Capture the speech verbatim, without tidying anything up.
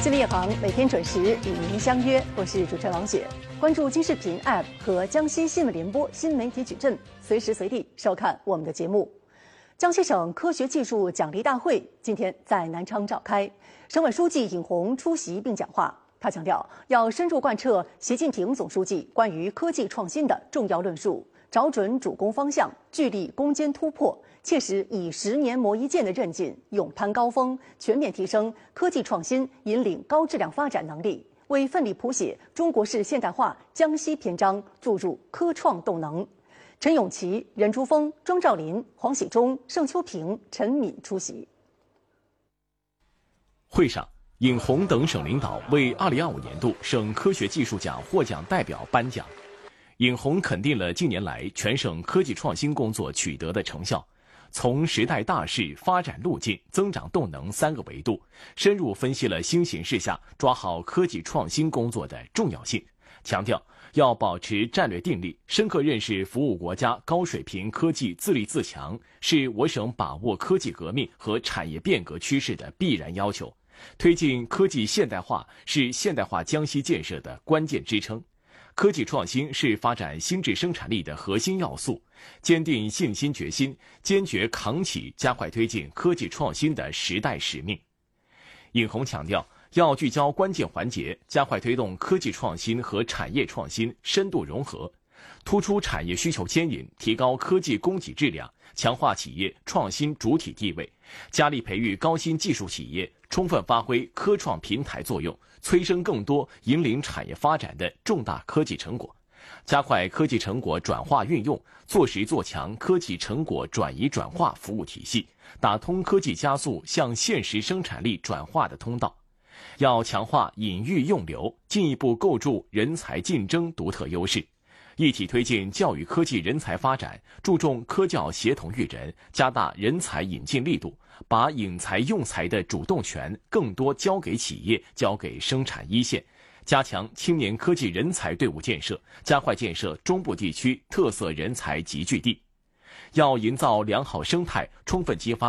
新闻夜航每天准时与您相约，我是主持人王雪。关注金视频 App 和江西新闻联播新媒体矩阵，随时随地收看我们的节目。江西省科学技术奖励大会今天在南昌召开，省委书记尹洪出席并讲话。他强调，要深入贯彻习近平总书记关于科技创新的重要论述，找准主攻方向，聚力攻坚突破，切实以十年磨一剑的韧劲，勇攀高峰，全面提升科技创新引领高质量发展能力，为奋力谱写中国式现代化江西篇章注入科创动能。陈永琪、任珠峰、庄兆林、黄喜忠、盛秋平、陈敏出席。 会上，尹洪等省领导为二零二五年度省科学技术奖获奖代表颁奖。尹洪肯定了近年来全省科技创新工作取得的成效，从时代大势、发展路径、增长动能三个维度，深入分析了新形势下抓好科技创新工作的重要性，强调要保持战略定力，深刻认识服务国家高水平科技自立自强是我省把握科技革命和产业变革趋势的必然要求，推进科技现代化是现代化江西建设的关键支撑。科技创新是发展新质生产力的核心要素，坚定信心决心，坚决扛起加快推进科技创新的时代使命。尹洪强调，要聚焦关键环节，加快推动科技创新和产业创新深度融合，突出产业需求牵引，提高科技供给质量，强化企业创新主体地位，加力培育高新技术企业，充分发挥科创平台作用，催生更多引领产业发展的重大科技成果，加快科技成果转化运用，做实做强科技成果转移转化服务体系，打通科技加速向现实生产力转化的通道。要强化引育用留，进一步构筑人才竞争独特优势，一体推进教育科技人才发展，注重科教协同育人，加大人才引进力度，把引才用才的主动权更多交给企业，交给生产一线，加强青年科技人才队伍建设，加快建设中部地区特色人才集聚地。要营造良好生态，充分激发